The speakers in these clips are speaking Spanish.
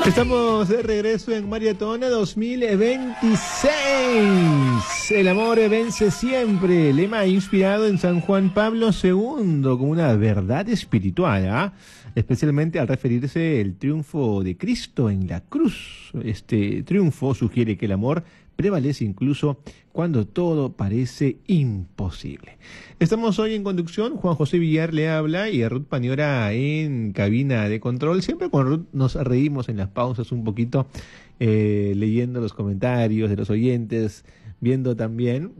Estamos de regreso en Maratón 2026. El amor vence siempre. Lema inspirado en San Juan Pablo II como una verdad espiritual, ¿ah? Especialmente al referirse al triunfo de Cristo en la cruz. Este triunfo sugiere que el amor prevalece incluso cuando todo parece imposible. Estamos hoy en conducción, Juan José Villar le habla y Ruth Paniora en cabina de control. Siempre con Ruth nos reímos en las pausas un poquito, leyendo los comentarios de los oyentes, viendo también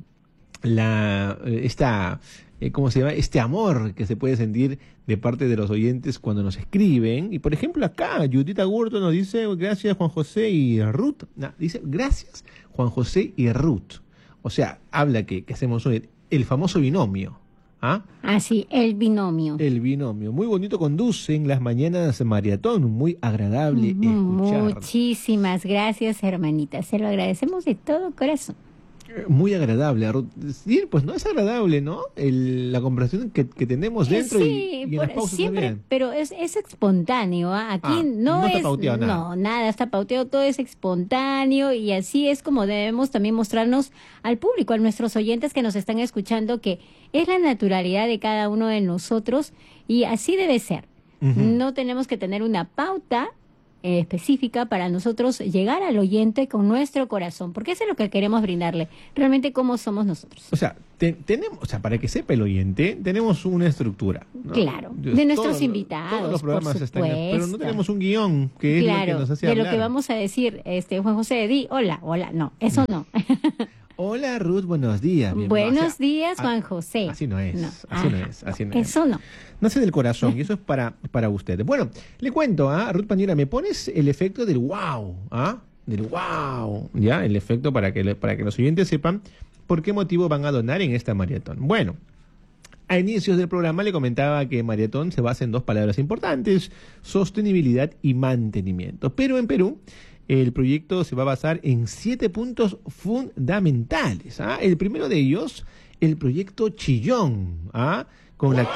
¿cómo se llama? Este amor que se puede sentir de parte de los oyentes cuando nos escriben. Y por ejemplo acá, Judita Gurto nos dice, gracias Juan José y Ruth. No, dice, gracias Juan José y Ruth. O sea, habla que hacemos el famoso binomio. ¿Ah? Ah, sí, el binomio. El binomio. Muy bonito conducen las mañanas maratón, muy agradable escuchar. Muchísimas gracias, hermanita. Se lo agradecemos de todo corazón. Muy agradable, sí, pues no es agradable, ¿no? La conversación que tenemos dentro sí, y en las pausas siempre, también. Pero es espontáneo, ¿eh? Aquí no está es, pauteado nada. No, nada está pauteado, todo es espontáneo y así es como debemos también mostrarnos al público, a nuestros oyentes que nos están escuchando, que es la naturalidad de cada uno de nosotros y así debe ser. No tenemos que tener una pauta específica para nosotros llegar al oyente con nuestro corazón, porque eso es lo que queremos brindarle, realmente cómo somos nosotros. O sea, para que sepa el oyente, tenemos una estructura, ¿no? Claro, de nuestros invitados, todos los programas por están, supuesto. pero no tenemos un guión, que es lo que nos hace hablar. De lo que vamos a decir, Juan José, di hola, no, eso no. Hola Ruth, buenos días. Buenos días, Juan José. Así no es, así no es. Eso no. Nace del corazón y eso es para ustedes. Bueno, le cuento a Ruth Paniora, ¿me pones el efecto del wow? Del wow, ¿ya? El efecto para que los oyentes sepan por qué motivo van a donar en esta maratón. Bueno, a inicios del programa le comentaba que maratón se basa en dos palabras importantes: sostenibilidad y mantenimiento. Pero en Perú el proyecto se va a basar en 7 puntos fundamentales. El primero de ellos, el proyecto Chillón, con la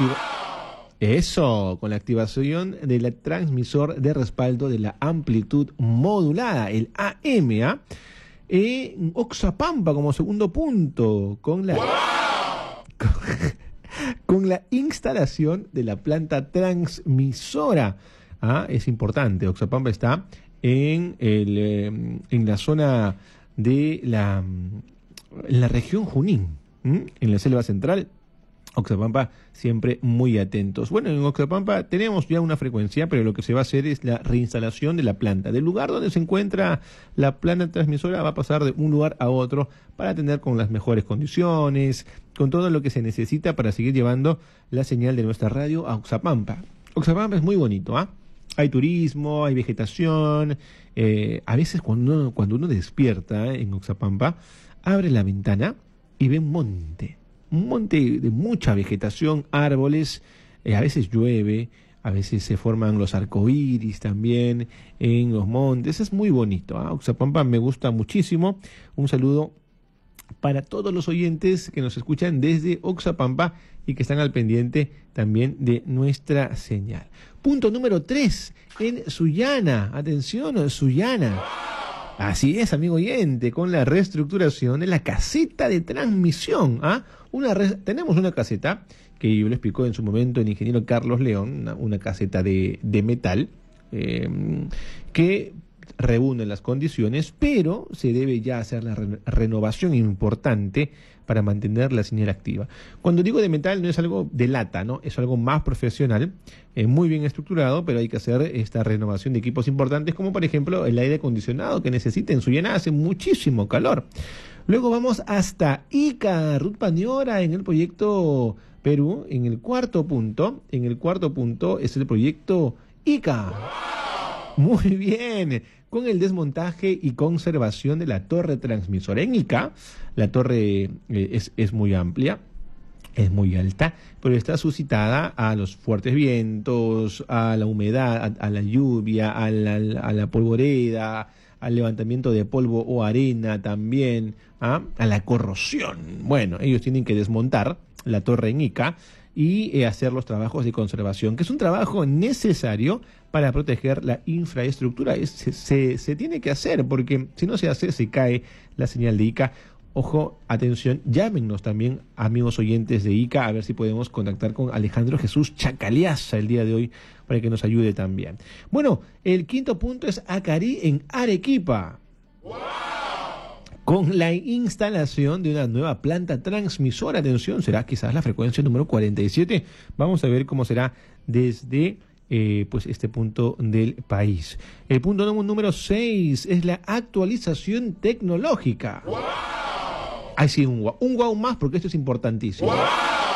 activación del transmisor de respaldo de la amplitud modulada, el AM, en Oxapampa como segundo punto, con la instalación de la planta transmisora. Es importante, Oxapampa está en la zona de en la región Junín, en la selva central. Oxapampa siempre muy atentos. Bueno, en Oxapampa tenemos ya una frecuencia, pero lo que se va a hacer es la reinstalación de la planta. Del lugar donde se encuentra la planta transmisora va a pasar de un lugar a otro para tener con las mejores condiciones, con todo lo que se necesita para seguir llevando la señal de nuestra radio a Oxapampa. Oxapampa es muy bonito, Hay turismo, hay vegetación. A veces cuando uno despierta en Oxapampa, abre la ventana y ve un monte de mucha vegetación, árboles. A veces llueve, a veces se forman los arcoíris también en los montes. Es muy bonito. Oxapampa me gusta muchísimo. Un saludo para todos los oyentes que nos escuchan desde Oxapampa y que están al pendiente también de nuestra señal. Punto número 3, en Sullana. Atención, Sullana. Así es, amigo oyente, con la reestructuración de la caseta de transmisión. Tenemos una caseta que yo le explicó en su momento el ingeniero Carlos León, una caseta de metal que reúne las condiciones, pero se debe ya hacer la renovación importante para mantener la señal activa. Cuando digo de metal no es algo de lata, ¿no? Es algo más profesional, muy bien estructurado, pero hay que hacer esta renovación de equipos importantes, como por ejemplo el aire acondicionado que necesita. En Sullana hace muchísimo calor. Luego vamos hasta Ica, Ruth Paniora, en el proyecto Perú, en el cuarto punto es el proyecto Ica. Muy bien, con el desmontaje y conservación de la torre transmisora. En Ica, la torre es muy amplia, es muy alta, pero está suscitada a los fuertes vientos, a la humedad, a la lluvia, a la polvoreda, al levantamiento de polvo o arena también, a la corrosión. Bueno, ellos tienen que desmontar la torre en Ica y hacer los trabajos de conservación, que es un trabajo necesario para proteger la infraestructura. Se tiene que hacer, porque si no se hace, se cae la señal de ICA. Ojo, atención, llámenos también, amigos oyentes de ICA, a ver si podemos contactar con Alejandro Jesús Chacaliaza el día de hoy para que nos ayude también. Bueno, el quinto punto es Acarí en Arequipa. Con la instalación de una nueva planta transmisora. Atención, será quizás la frecuencia número 47. Vamos a ver cómo será desde pues este punto del país. El punto número 6 es la actualización tecnológica. ¡Wow! Ay, sí, un guau más, porque esto es importantísimo. ¡Wow!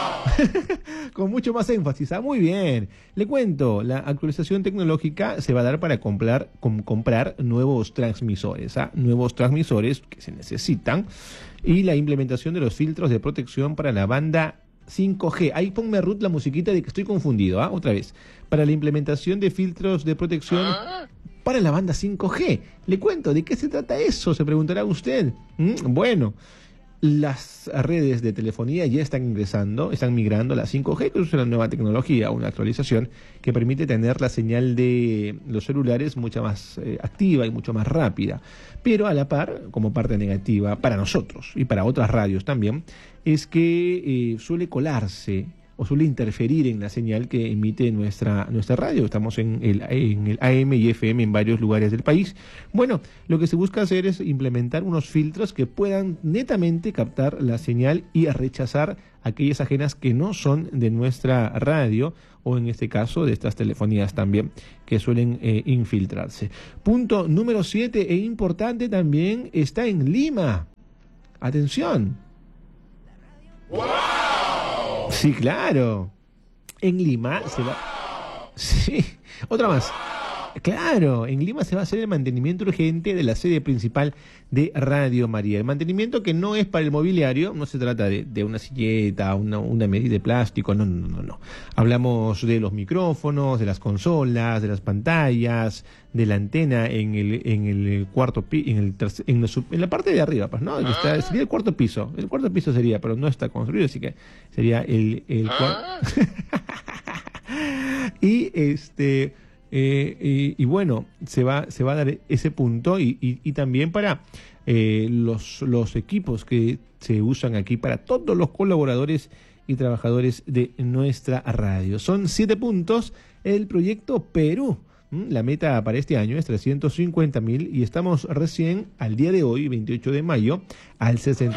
Con mucho más énfasis. Muy bien. Le cuento, la actualización tecnológica se va a dar para comprar nuevos transmisores. Nuevos transmisores que se necesitan. Y la implementación de los filtros de protección para la banda 5G. Ahí ponme, Ruth, la musiquita de que estoy confundido. Otra vez. Para la implementación de filtros de protección para la banda 5G. Le cuento, ¿de qué se trata eso? Se preguntará usted. Bueno, las redes de telefonía ya están migrando a la 5G, que es una nueva tecnología, una actualización que permite tener la señal de los celulares mucho más activa y mucho más rápida. Pero a la par, como parte negativa para nosotros y para otras radios también, es que suele colarse o suele interferir en la señal que emite nuestra radio. Estamos en el AM y FM en varios lugares del país. Bueno, lo que se busca hacer es implementar unos filtros que puedan netamente captar la señal y rechazar aquellas ajenas que no son de nuestra radio, o en este caso de estas telefonías también, que suelen infiltrarse. Punto número 7, e importante también, está en Lima. Atención. ¡Wow! Sí, claro. En Lima se va... Sí, otra más. Claro, en Lima se va a hacer el mantenimiento urgente de la sede principal de Radio María. El mantenimiento que no es para el mobiliario, no se trata de una silleta, una medida de plástico, no. Hablamos de los micrófonos, de las consolas, de las pantallas, de la antena en el cuarto piso, en la parte de arriba, pues, ¿no? Sería el cuarto piso. El cuarto piso sería, pero no está construido, así que sería el cuarto. Y bueno, se va a dar ese punto y también para los equipos que se usan aquí para todos los colaboradores y trabajadores de nuestra radio. Son 7 puntos el proyecto Perú. La meta para este año es 350.000 y estamos recién al día de hoy, 28 de mayo, al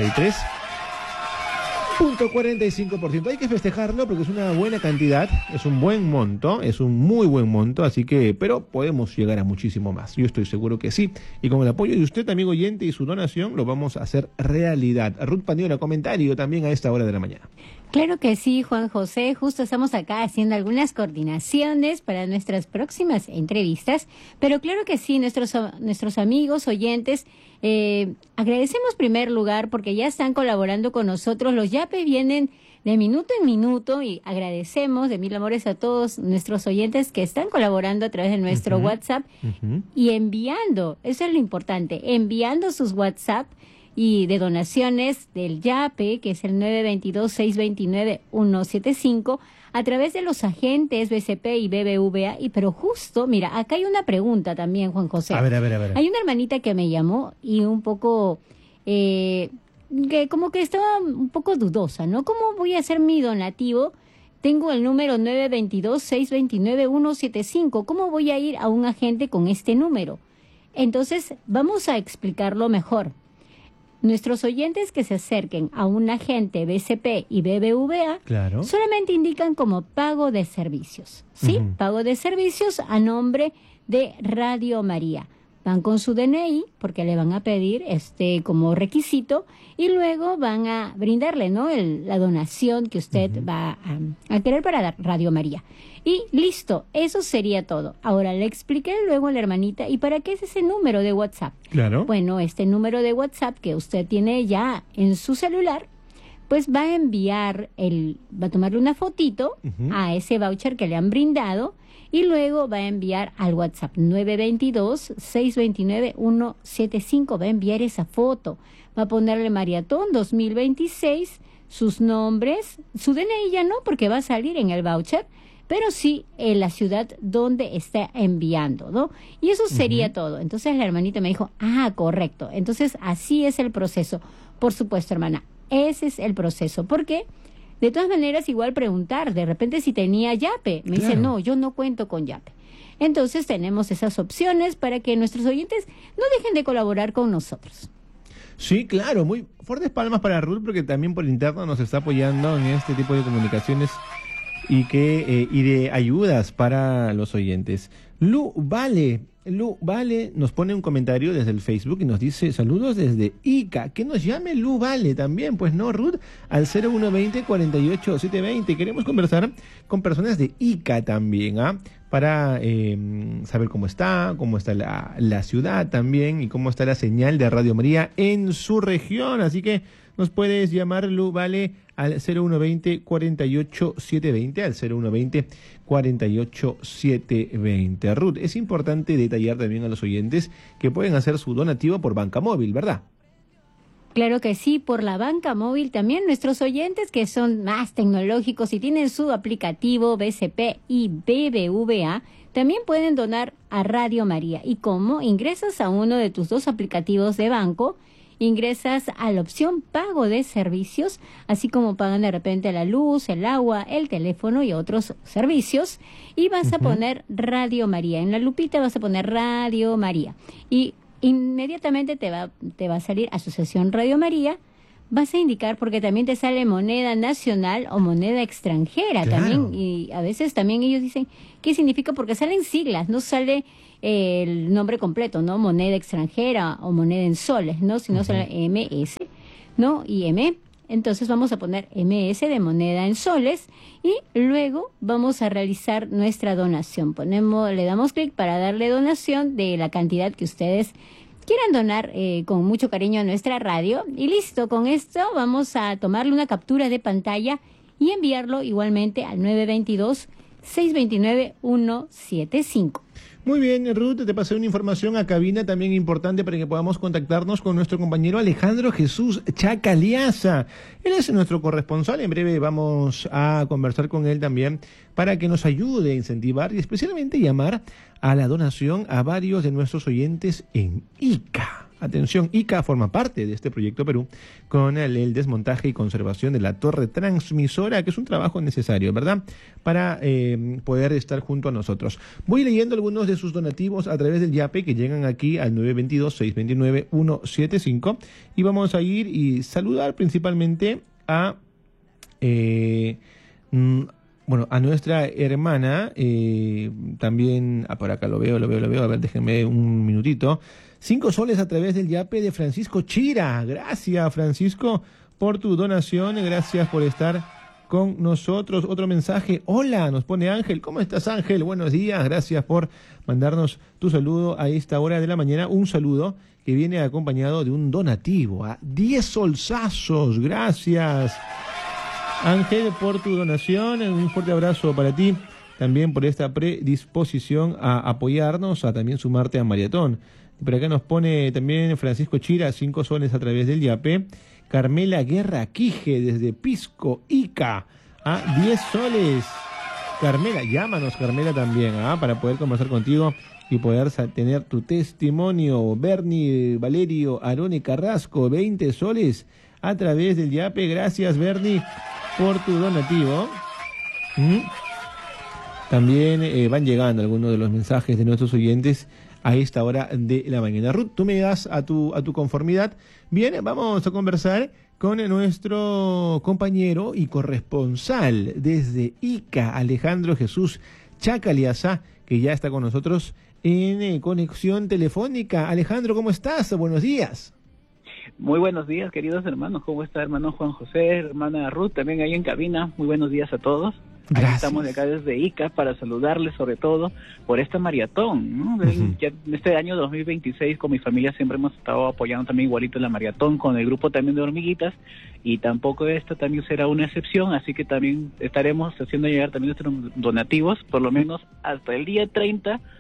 63.45%. Hay que festejarlo porque es una buena cantidad, es un buen monto, es un muy buen monto, así que, pero podemos llegar a muchísimo más. Yo estoy seguro que sí. Y con el apoyo de usted, amigo oyente, y su donación, lo vamos a hacer realidad. Ruth Pandiola, comentario también a esta hora de la mañana. Claro que sí, Juan José. Justo estamos acá haciendo algunas coordinaciones para nuestras próximas entrevistas. Pero claro que sí, nuestros amigos, oyentes, agradecemos en primer lugar porque ya están colaborando con nosotros. Los yape vienen de minuto en minuto y agradecemos de mil amores a todos nuestros oyentes que están colaborando a través de nuestro WhatsApp y enviando, eso es lo importante, enviando sus WhatsApp y de donaciones del YAPE, que es el 922-629-175, a través de los agentes BCP y BBVA. Pero justo, mira, acá hay una pregunta también, Juan José. A ver. Hay una hermanita que me llamó y un poco, que como que estaba un poco dudosa, ¿no? ¿Cómo voy a hacer mi donativo? Tengo el número 922-629-175. ¿Cómo voy a ir a un agente con este número? Entonces, vamos a explicarlo mejor. Nuestros oyentes que se acerquen a un agente BCP y BBVA solamente indican como pago de servicios, ¿sí? Pago de servicios a nombre de Radio María. Van con su DNI porque le van a pedir como requisito y luego van a brindarle, ¿no? La donación que usted va a querer para Radio María. Y listo, eso sería todo. Ahora le expliqué luego a la hermanita, ¿y para qué es ese número de WhatsApp? Claro. Bueno, este número de WhatsApp que usted tiene ya en su celular, pues va a enviar va a tomarle una fotito a ese voucher que le han brindado y luego va a enviar al WhatsApp 922-629-175. Va a enviar esa foto. Va a ponerle Maratón 2026, sus nombres, su DNI ya no, porque va a salir en el voucher, pero sí en la ciudad donde está enviando, ¿no? Y eso sería todo. Entonces la hermanita me dijo, correcto. Entonces así es el proceso. Por supuesto, hermana, ese es el proceso. ¿Por qué? De todas maneras, igual preguntar, de repente si tenía Yape. Me dice, no, yo no cuento con Yape. Entonces tenemos esas opciones para que nuestros oyentes no dejen de colaborar con nosotros. Sí, claro, muy fuertes palmas para Ruth, porque también por interno nos está apoyando en este tipo de comunicaciones y de ayudas para los oyentes. Lu Vale nos pone un comentario desde el Facebook y nos dice, saludos desde Ica, que nos llame Lu Vale también, pues no, Ruth, al 0120-48-720. Queremos conversar con personas de Ica también, para saber cómo está la ciudad también y cómo está la señal de Radio María en su región. Así que nos puedes llamar, Lu Vale, al 0120-48-720, al 0120-48-720. Ruth, es importante detallar también a los oyentes que pueden hacer su donativo por banca móvil, ¿verdad? Claro que sí, por la banca móvil también nuestros oyentes que son más tecnológicos y tienen su aplicativo BCP y BBVA, también pueden donar a Radio María. ¿Y cómo? Ingresas a uno de tus dos aplicativos de banco, ingresas a la opción pago de servicios, así como pagan de repente la luz, el agua, el teléfono y otros servicios, y vas a poner Radio María. En la lupita vas a poner Radio María y inmediatamente te va a salir Asociación Radio María. Vas a indicar, porque también te sale moneda nacional o moneda extranjera. Claro. También, y a veces también ellos dicen qué significa, porque salen siglas, no sale el nombre completo, ¿no? Moneda extranjera o moneda en soles, ¿no? Sino sale MS, ¿no? Y M. Entonces vamos a poner MS de moneda en soles y luego vamos a realizar nuestra donación. Le damos clic para darle donación de la cantidad que ustedes quieran donar con mucho cariño a nuestra radio. Y listo, con esto vamos a tomarle una captura de pantalla y enviarlo igualmente al 922-629-175. Muy bien, Ruth, te pasé una información a cabina también importante para que podamos contactarnos con nuestro compañero Alejandro Jesús Chacaliaza. Él es nuestro corresponsal, en breve vamos a conversar con él también para que nos ayude a incentivar y especialmente llamar a la donación a varios de nuestros oyentes en Ica. Atención, Ica forma parte de este proyecto Perú con el desmontaje y conservación de la torre transmisora, que es un trabajo necesario, ¿verdad?, para poder estar junto a nosotros. Voy leyendo algunos de sus donativos a través del YAPE que llegan aquí al 922-629-175 y vamos a ir y saludar principalmente a a nuestra hermana, también, por acá lo veo, a ver, déjenme un minutito. 5 soles a través del YAPE de Francisco Chira. Gracias, Francisco, por tu donación, gracias por estar con nosotros. Otro mensaje, hola, nos pone Ángel. ¿Cómo estás, Ángel? Buenos días, gracias por mandarnos tu saludo a esta hora de la mañana. Un saludo que viene acompañado de un donativo a 10 solsazos. Gracias, Ángel, por tu donación. Un fuerte abrazo para ti, también por esta predisposición a apoyarnos, a también sumarte a Maratón. Por acá nos pone también Francisco Chira, 5 soles a través del YAPE. Carmela Guerra Quije, desde Pisco, Ica, a 10 soles. Carmela, llámanos, Carmela, también, para poder conversar contigo y poder tener tu testimonio. Bernie Valerio Arone Carrasco, 20 soles a través del YAPE. Gracias, Bernie, por tu donativo. También van llegando algunos de los mensajes de nuestros oyentes a esta hora de la mañana. Ruth, tú me das a tu conformidad. Bien, vamos a conversar con nuestro compañero y corresponsal desde Ica, Alejandro Jesús Chacaliaza, que ya está con nosotros en conexión telefónica. Alejandro, ¿cómo estás? Buenos días. Muy buenos días, queridos hermanos. ¿Cómo está, hermano Juan José, hermana Ruth, también ahí en cabina? Muy buenos días a todos. Aquí estamos de acá desde Ica para saludarles, sobre todo por esta maratón, ¿no? Ya este año 2026 con mi familia siempre hemos estado apoyando también igualito la maratón con el grupo también de hormiguitas, y tampoco esta también será una excepción, así que también estaremos haciendo llegar también nuestros donativos, por lo menos hasta el día 30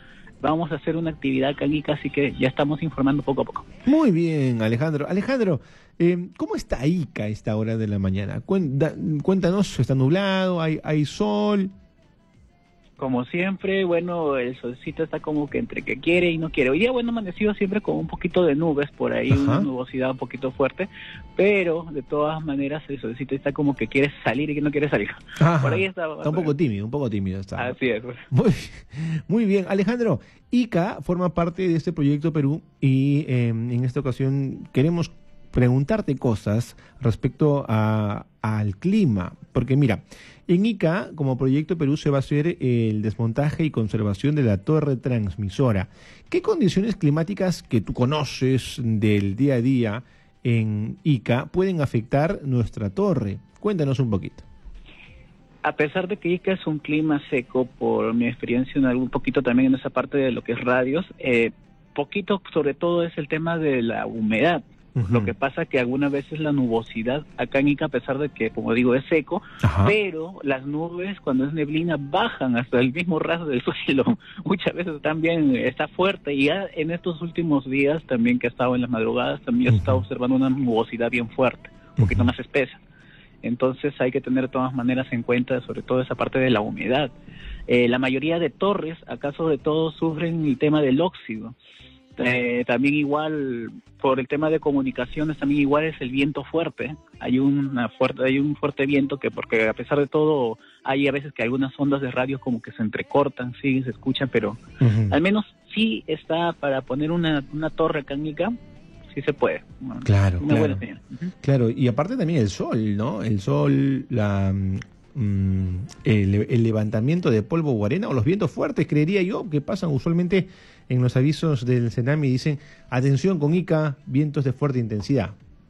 vamos a hacer una actividad acá en Ica, así que ya estamos informando poco a poco. Muy bien, Alejandro. Alejandro, ¿cómo está Ica a esta hora de la mañana? Cuéntanos, ¿está nublado? ¿Hay sol? Como siempre, bueno, el solcito está como que entre que quiere y no quiere. Hoy día, bueno, amanecido siempre con un poquito de nubes por ahí, una nubosidad un poquito fuerte, pero de todas maneras el solcito está como que quiere salir y que no quiere salir. Por ahí está un poco tímido está. Así es. Muy bien, Alejandro. Ica forma parte de este proyecto Perú y en esta ocasión queremos preguntarte cosas respecto al clima, porque mira, en Ica, como Proyecto Perú, se va a hacer el desmontaje y conservación de la torre transmisora. ¿Qué condiciones climáticas que tú conoces del día a día en Ica pueden afectar nuestra torre? Cuéntanos un poquito. A pesar de que Ica es un clima seco, por mi experiencia en algún poquito también en esa parte de lo que es radios, poquito sobre todo es el tema de la humedad. Lo que pasa que algunas veces la nubosidad acá en Ica, a pesar de que, como digo, es seco, pero las nubes cuando es neblina bajan hasta el mismo ras del suelo. Muchas veces también está fuerte y ya en estos últimos días también que he estado en las madrugadas también he estado observando una nubosidad bien fuerte, un poquito más espesa. Entonces hay que tener de todas maneras en cuenta sobre todo esa parte de la humedad. La mayoría de torres, acá sobre todo, sufren el tema del óxido. También igual por el tema de comunicaciones también igual es el viento fuerte. Hay un fuerte viento porque a pesar de todo hay a veces que algunas ondas de radio como que se entrecortan, sí se escuchan, pero al menos sí está para poner una torre acá en Ica, sí se puede. Claro, una buena señal. Claro, y aparte también el sol, ¿no? El sol, el levantamiento de polvo o arena o los vientos fuertes, creería yo, que pasan usualmente en los avisos del Senami, dicen, atención con Ica, vientos de fuerte intensidad.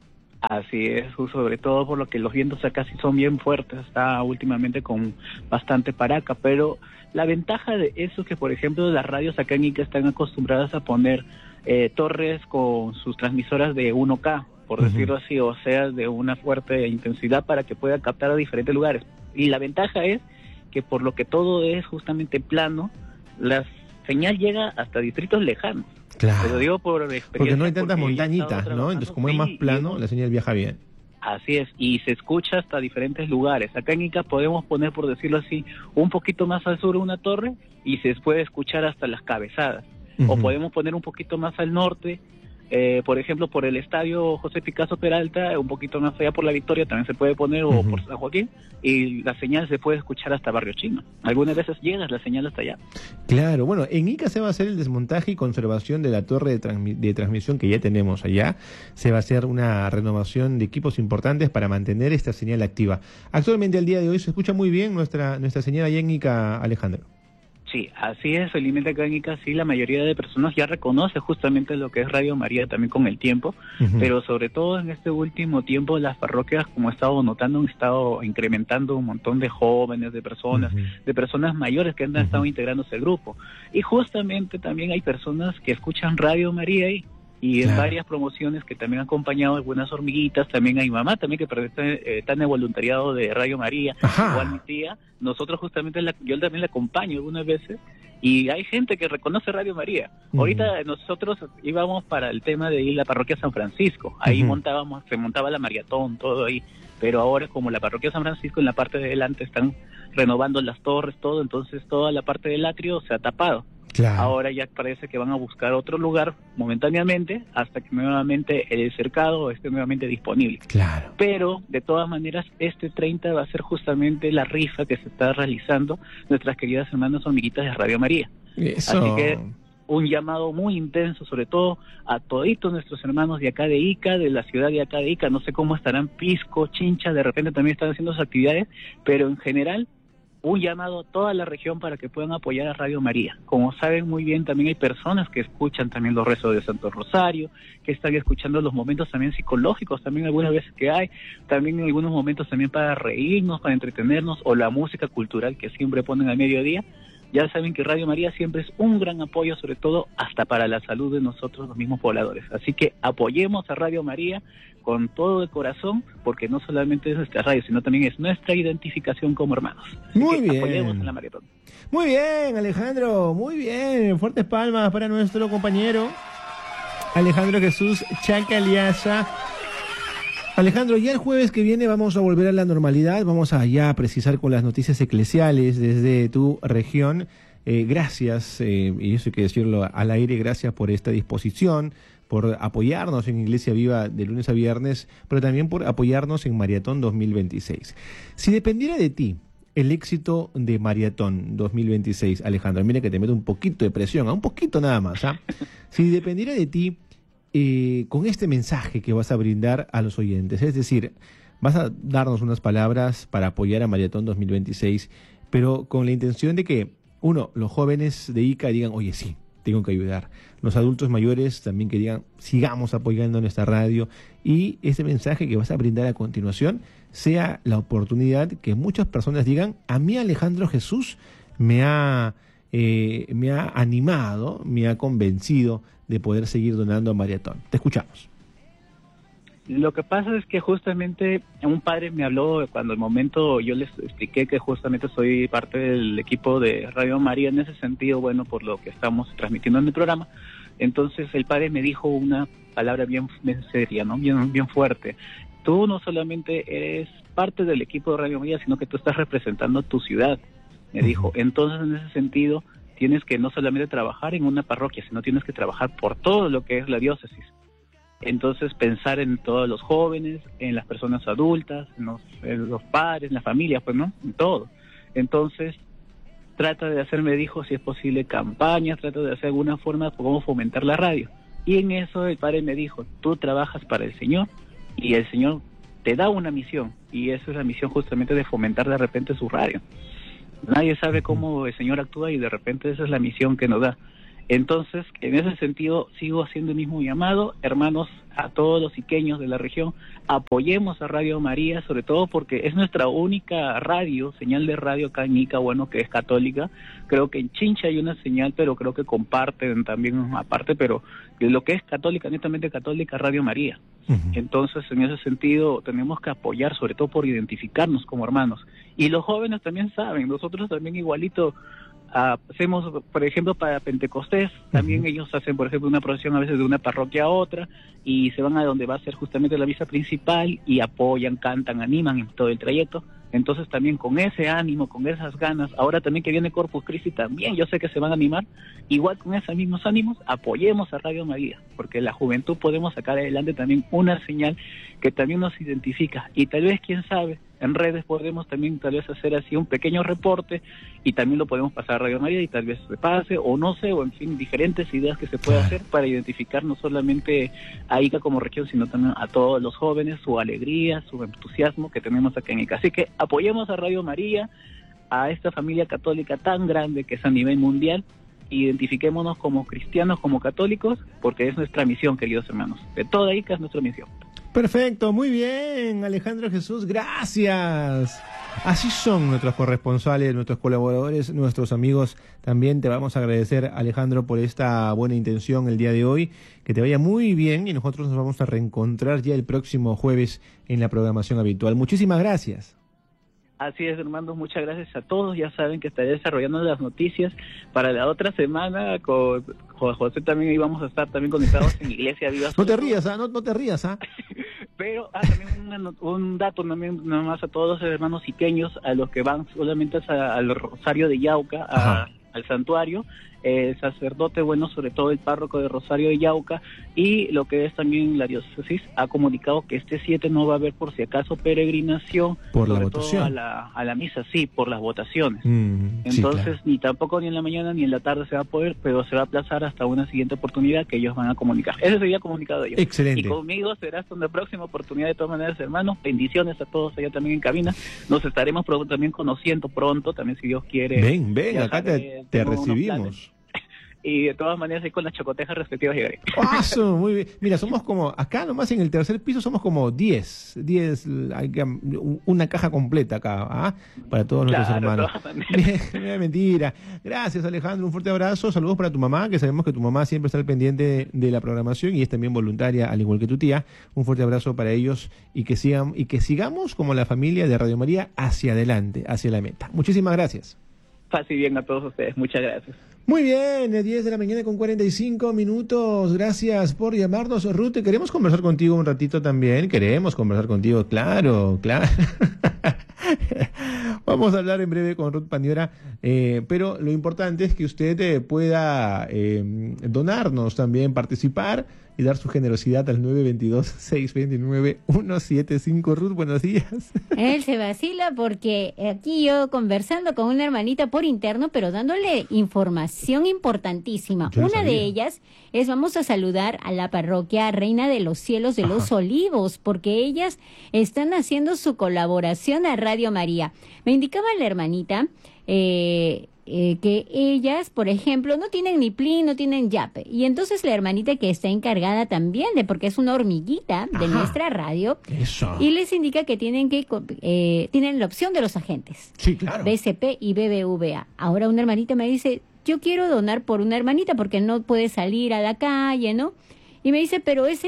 Así es, sobre todo por lo que los vientos acá sí son bien fuertes, está últimamente con bastante paraca, pero la ventaja de eso es que, por ejemplo, las radios acá en Ica están acostumbradas a poner torres con sus transmisoras de 1K, por decirlo así, o sea, de una fuerte intensidad para que pueda captar a diferentes lugares. Y la ventaja es que por lo que todo es justamente plano, la señal llega hasta distritos lejanos. Claro. Te lo digo por experiencia. Porque no hay tantas montañitas, ¿no? Entonces, como es más plano, la señal viaja bien. Así es, y se escucha hasta diferentes lugares. Acá en Ica podemos poner, por decirlo así, un poquito más al sur una torre y se puede escuchar hasta las cabezadas. O podemos poner un poquito más al norte, por ejemplo, por el estadio José Picasso Peralta, un poquito más allá por La Victoria también se puede poner, o por San Joaquín, y la señal se puede escuchar hasta Barrio Chino. Algunas veces llega la señal hasta allá. Claro, bueno, en Ica se va a hacer el desmontaje y conservación de la torre de transmisión que ya tenemos allá. Se va a hacer una renovación de equipos importantes para mantener esta señal activa. Actualmente, al día de hoy, se escucha muy bien nuestra señal allá en Ica, Alejandro. Sí, así es, felizmente acá en Ica sí la mayoría de personas ya reconoce justamente lo que es Radio María también con el tiempo, pero sobre todo en este último tiempo las parroquias, como he estado notando, han estado incrementando un montón de jóvenes, de personas mayores que han estado integrándose al grupo. Y justamente también hay personas que escuchan Radio María ahí. Y en varias promociones que también han acompañado algunas hormiguitas, también hay mamá también que está en el voluntariado de Radio María, igual mi tía, nosotros justamente, yo también la acompaño algunas veces, y hay gente que reconoce Radio María. Ahorita nosotros íbamos para el tema de ir a la parroquia San Francisco, ahí se montaba la maratón, todo ahí, pero ahora como la parroquia San Francisco en la parte de delante están renovando las torres, todo, entonces toda la parte del atrio se ha tapado. Claro. Ahora ya parece que van a buscar otro lugar momentáneamente hasta que nuevamente el cercado esté nuevamente disponible. Claro. Pero de todas maneras este 30 va a ser justamente la rifa que se está realizando nuestras queridas hermanas hormiguitas de Radio María. Eso. Así que un llamado muy intenso, sobre todo a toditos nuestros hermanos de acá de Ica, de la ciudad de acá de Ica, no sé cómo estarán Pisco, Chincha, de repente también están haciendo sus actividades, pero en general un llamado a toda la región para que puedan apoyar a Radio María. Como saben muy bien, también hay personas que escuchan también los rezos de Santo Rosario, que están escuchando los momentos también psicológicos, también algunas veces que hay, también en algunos momentos también para reírnos, para entretenernos, o la música cultural que siempre ponen al mediodía. Ya saben que Radio María siempre es un gran apoyo, sobre todo hasta para la salud de nosotros los mismos pobladores. Así que apoyemos a Radio María con todo el corazón, porque no solamente es nuestra radio, sino también es nuestra identificación como hermanos. Así muy que bien. Apoyemos en la maratón. Muy bien, Alejandro, muy bien. Fuertes palmas para nuestro compañero Alejandro Jesús Chacaliaza. Alejandro, ya el jueves que viene vamos a volver a la normalidad, vamos a ya precisar con las noticias eclesiales desde tu región. Gracias, y eso hay que decirlo al aire, gracias por esta disposición, por apoyarnos en Iglesia Viva de lunes a viernes, pero también por apoyarnos en Maratón 2026. Si dependiera de ti el éxito de Maratón 2026, Alejandro, mira que te meto un poquito de presión, un poquito nada más, ¿ah? Si dependiera de ti, con este mensaje que vas a brindar a los oyentes, es decir, vas a darnos unas palabras para apoyar a Maratón 2026, pero con la intención de que, uno, los jóvenes de ICA digan, oye, sí, tengo que ayudar. Los adultos mayores también que digan, sigamos apoyando nuestra radio, y este mensaje que vas a brindar a continuación sea la oportunidad que muchas personas digan, a mí Alejandro Jesús me ha animado, me ha convencido de poder seguir donando a Maratón. Te escuchamos. Lo que pasa es que justamente un padre me habló cuando el momento yo les expliqué que justamente soy parte del equipo de Radio María en ese sentido, bueno, por lo que estamos transmitiendo en el programa. Entonces el padre me dijo una palabra bien seria, ¿no? Bien fuerte. Tú no solamente eres parte del equipo de Radio María, sino que tú estás representando tu ciudad, me dijo. Entonces, en ese sentido, tienes que no solamente trabajar en una parroquia, sino tienes que trabajar por todo lo que es la diócesis. Entonces, pensar en todos los jóvenes, en las personas adultas, en los padres, en la familia, pues, ¿no? En todo. Entonces, trata de hacer, me dijo, si es posible, campañas, trata de hacer alguna forma de cómo fomentar la radio. Y en eso el padre me dijo, tú trabajas para el Señor y el Señor te da una misión, y esa es la misión justamente de fomentar de repente su radio. Nadie sabe cómo el Señor actúa y de repente esa es la misión que nos da. Entonces, en ese sentido, sigo haciendo el mismo llamado, hermanos, a todos los iqueños de la región, apoyemos a Radio María, sobre todo porque es nuestra única radio, señal de radio acá en Ica, bueno, que es católica. Creo que en Chincha hay una señal, pero creo que comparten también aparte, pero lo que es católica, netamente católica, Radio María. Entonces, en ese sentido, tenemos que apoyar, sobre todo por identificarnos como hermanos. Y los jóvenes también saben, nosotros también igualito hacemos, por ejemplo, para Pentecostés, también ellos hacen, por ejemplo, una procesión a veces de una parroquia a otra, y se van a donde va a ser justamente la misa principal, y apoyan, cantan, animan en todo el trayecto. Entonces también con ese ánimo, con esas ganas, ahora también que viene Corpus Christi también, yo sé que se van a animar, igual con esos mismos ánimos, apoyemos a Radio María, porque la juventud podemos sacar adelante también una señal que también nos identifica, y tal vez, quién sabe, en redes podemos también tal vez hacer así un pequeño reporte, y también lo podemos pasar a Radio María, y tal vez se pase, o no sé, o en fin, diferentes ideas que se puede hacer para identificar no solamente a Ica como región, sino también a todos los jóvenes, su alegría, su entusiasmo que tenemos acá en Ica. Así que apoyemos a Radio María, a esta familia católica tan grande que es a nivel mundial, identifiquémonos como cristianos, como católicos, porque es nuestra misión, queridos hermanos. De toda Ica es nuestra misión. Perfecto, muy bien, Alejandro Jesús, gracias. Así son nuestros corresponsales, nuestros colaboradores, nuestros amigos. También te vamos a agradecer, Alejandro, por esta buena intención el día de hoy. Que te vaya muy bien, y nosotros nos vamos a reencontrar ya el próximo jueves en la programación habitual. Muchísimas gracias. Así es, hermanos, muchas gracias a todos. Ya saben que estaré desarrollando las noticias para la otra semana. Con José también íbamos a estar también conectados en Iglesia Viva. No te rías, no te rías, Pero también un dato también nada más a todos los hermanos iqueños, a los que van solamente al Rosario de Yauca, al santuario, el sacerdote, bueno, sobre todo el párroco de Rosario de Yauca, y lo que es también la diócesis, ha comunicado que este 7 no va a haber, por si acaso, peregrinación, por la sobre votación, todo a la misa, sí, por las votaciones. Entonces, claro, ni tampoco ni en la mañana ni en la tarde se va a poder, pero se va a aplazar hasta una siguiente oportunidad que ellos van a comunicar. Ese sería comunicado de ellos. Excelente. Y conmigo será hasta una próxima oportunidad. De todas maneras, hermanos, bendiciones a todos allá también en cabina. Nos estaremos también conociendo pronto, también si Dios quiere. Ven, acá te recibimos. y de todas maneras ahí con las chocotejas respectivas llegaré. ¡Paso! Muy bien. Mira, somos como, acá nomás en el tercer piso somos como 10, una caja completa acá, ¿ah? Para todos nuestros hermanos. Bien, mentira. Gracias, Alejandro, un fuerte abrazo. Saludos para tu mamá, que sabemos que tu mamá siempre está al pendiente de la programación y es también voluntaria, al igual que tu tía. Un fuerte abrazo para ellos y que sigamos como la familia de Radio María hacia adelante, hacia la meta. Muchísimas gracias. Paz y bien a todos ustedes. Muchas gracias. Muy bien, 10 de la mañana con 45 minutos. Gracias por llamarnos, Ruth. Queremos conversar contigo un ratito también. Queremos conversar contigo, claro. Vamos a hablar en breve con Ruth Paniora, pero lo importante es que usted pueda donarnos también, participar y dar su generosidad al 922-629-175. Ruth, buenos días. Él se vacila porque aquí yo conversando con una hermanita por interno, pero dándole información importantísima. Una de ellas es, vamos a saludar a la parroquia Reina de los Cielos de los Olivos, porque ellas están haciendo su colaboración a Radio María. Me indicaba la hermanita que ellas, por ejemplo, no tienen ni plin, no tienen yape. Y entonces la hermanita que está encargada también porque es una hormiguita de nuestra radio, y les indica que tienen la opción de los agentes. Sí, claro. BCP y BBVA. Ahora una hermanita me dice, yo quiero donar por una hermanita porque no puede salir a la calle, ¿no? Y me dice, pero esa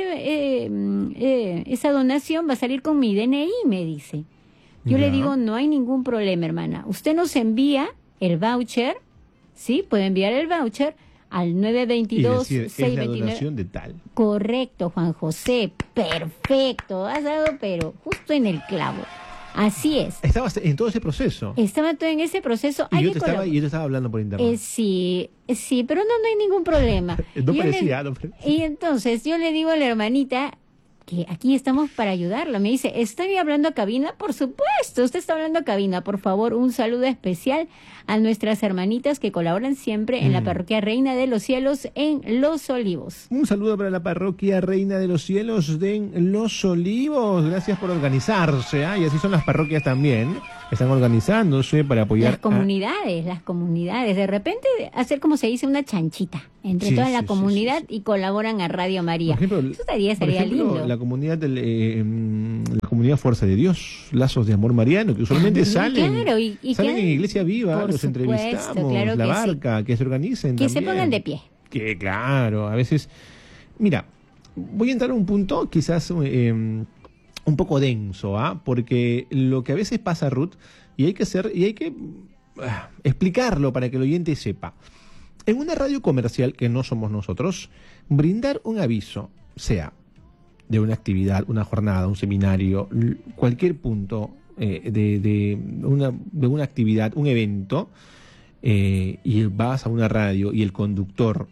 donación va a salir con mi DNI, me dice. Yo le digo, no hay ningún problema, hermana. Usted nos envía el voucher, ¿sí? Puede enviar el voucher al 922 y decir, 629. Es la donación de tal. Correcto, Juan José. Perfecto. Has dado, pero justo en el clavo. Así es. Estabas en todo ese proceso. Estaba todo en ese proceso. Y yo te estaba hablando por internet. Sí, pero no hay ningún problema. No parecía. Y entonces yo le digo a la hermanita que aquí estamos para ayudarla. Me dice, ¿estoy hablando a cabina? Por supuesto, usted está hablando a cabina. Por favor, un saludo especial a nuestras hermanitas que colaboran siempre en la parroquia Reina de los Cielos en Los Olivos. Un saludo para la parroquia Reina de los Cielos en Los Olivos. Gracias por organizarse, y así son las parroquias también. Están organizándose para apoyar las comunidades. De repente hacer, como se dice, una chanchita entre toda la comunidad y colaboran a Radio María. Por ejemplo, eso sería lindo. La comunidad Fuerza de Dios, Lazos de Amor Mariano, que usualmente salen en Iglesia Viva, los entrevistamos, claro, La Barca, que se organicen que también. Se pongan de pie. Que claro, a veces... Mira, voy a entrar a un punto quizás un poco denso, porque lo que a veces pasa, Ruth, y hay que explicarlo para que el oyente sepa. En una radio comercial, que no somos nosotros, brindar un aviso, sea de una actividad, una jornada, un seminario, cualquier punto de una actividad, un evento, y vas a una radio y el conductor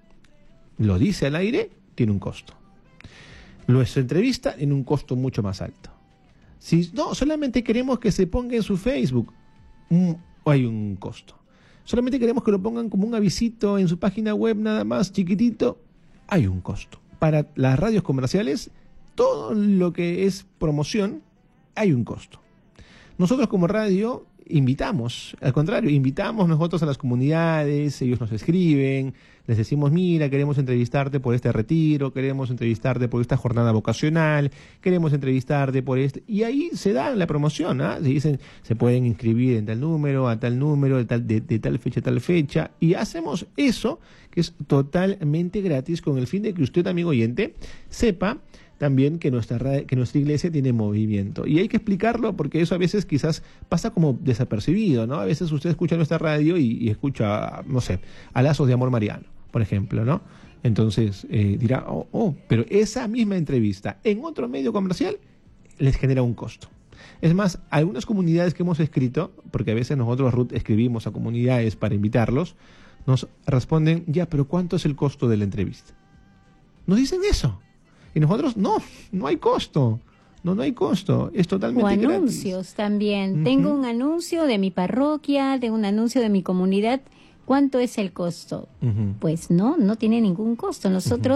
lo dice al aire, tiene un costo. Nuestra entrevista en un costo mucho más alto. Si no, solamente queremos que se ponga en su Facebook, hay un costo. Solamente queremos que lo pongan como un avisito en su página web, nada más chiquitito, hay un costo. Para las radios comerciales, todo lo que es promoción, hay un costo. Nosotros como radio invitamos, al contrario, invitamos nosotros a las comunidades, ellos nos escriben, les decimos, mira, queremos entrevistarte por este retiro, queremos entrevistarte por esta jornada vocacional, queremos entrevistarte por este... Y ahí se da la promoción, se dicen, se pueden inscribir en tal número, a tal número, de tal fecha a tal fecha, y hacemos eso, que es totalmente gratis, con el fin de que usted, amigo oyente, sepa también que nuestra iglesia tiene movimiento. Y hay que explicarlo porque eso a veces quizás pasa como desapercibido, ¿no? A veces usted escucha nuestra radio y escucha, no sé, a Lazos de Amor Mariano, por ejemplo, ¿no? Entonces dirá, pero esa misma entrevista en otro medio comercial les genera un costo. Es más, algunas comunidades que hemos escrito, porque a veces nosotros, Ruth, escribimos a comunidades para invitarlos, nos responden, ya, pero ¿cuánto es el costo de la entrevista? Nos dicen eso. Y nosotros, no hay costo. No hay costo. Es totalmente gratis. O anuncios también. Tengo un anuncio de mi parroquia, tengo un anuncio de mi comunidad. ¿Cuánto es el costo? Pues no tiene ningún costo. Nosotros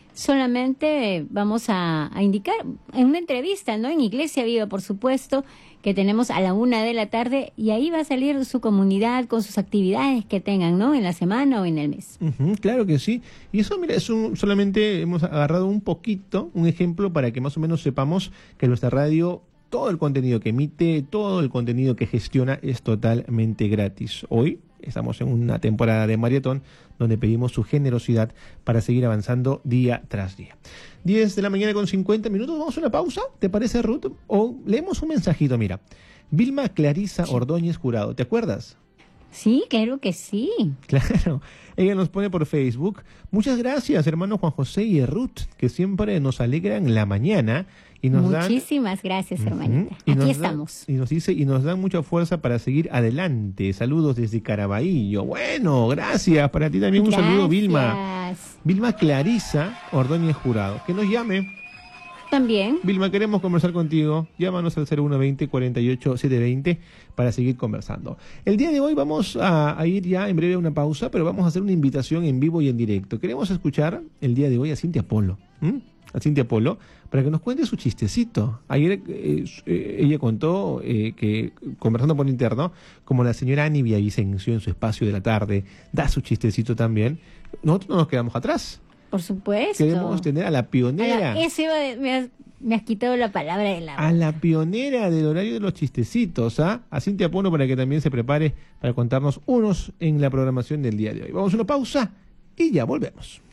solamente vamos a indicar en una entrevista, ¿no? En Iglesia Viva, por supuesto, que tenemos a la 1 de la tarde, y ahí va a salir su comunidad con sus actividades que tengan, ¿no? En la semana o en el mes. Claro que sí. Y eso, mira, solamente hemos agarrado un poquito, un ejemplo para que más o menos sepamos que nuestra radio, todo el contenido que emite, todo el contenido que gestiona es totalmente gratis. Hoy estamos en una temporada de maratón donde pedimos su generosidad para seguir avanzando día tras día. 10 de la mañana con 50 minutos, vamos a una pausa, ¿te parece, Ruth? O leemos un mensajito, mira. Vilma Clarisa Ordóñez Jurado, ¿te acuerdas? Sí, claro que sí. Claro, ella nos pone por Facebook: muchas gracias, hermano Juan José y Ruth, que siempre nos alegran la mañana y nos Muchísimas gracias, hermanita. Aquí estamos. Y nos dice, y nos dan mucha fuerza para seguir adelante. Saludos desde Caraballo. Bueno, gracias. Para ti también un saludo, Vilma. Vilma Clarisa Ordóñez Jurado. Que nos llame. También. Vilma, queremos conversar contigo. Llámanos al 0120-48-720 para seguir conversando. El día de hoy vamos a ir ya en breve a una pausa, pero vamos a hacer una invitación en vivo y en directo. Queremos escuchar el día de hoy a Cintia Polo. A Cintia Polo, para que nos cuente su chistecito. Ayer ella contó que, conversando por interno, como la señora Ani Villavicencio en su espacio de la tarde da su chistecito también, nosotros no nos quedamos atrás. Por supuesto. Queremos tener a la pionera. Me has quitado la palabra de la boca. A la pionera del horario de los chistecitos, a Cintia Polo, para que también se prepare para contarnos unos en la programación del día de hoy. Vamos a una pausa y ya volvemos.